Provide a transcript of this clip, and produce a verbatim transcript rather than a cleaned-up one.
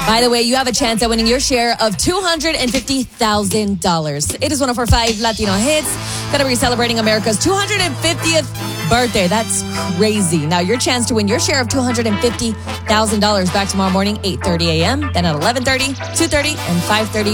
By the way, you have a chance at winning your share of two hundred fifty thousand dollars. It is one oh four point five Latino Hits. Going to be celebrating America's two hundred fiftieth birthday. That's crazy. Now, your chance to win your share of two hundred fifty thousand dollars back tomorrow morning, eight thirty a.m., then at eleven thirty, two thirty, and five thirty.